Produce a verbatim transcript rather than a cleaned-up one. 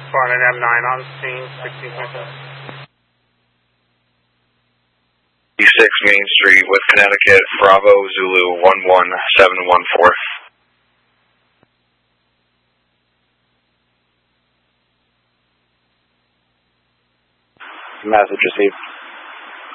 Barnett M nine on scene, sixteen seconds. six Main Street with Connecticut, Bravo Zulu one one seven one four. Message received.